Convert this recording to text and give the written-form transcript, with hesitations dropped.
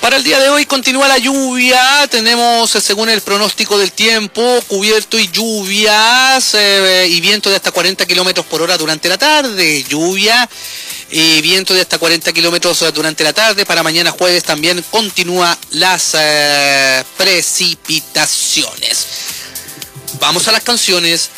Para el día de hoy continúa la lluvia, tenemos según el pronóstico del tiempo, cubierto y lluvias y viento de hasta 40 kilómetros por hora durante la tarde, lluvia y viento de hasta 40 kilómetros durante la tarde. Para mañana jueves también continúa las precipitaciones. Vamos a las canciones.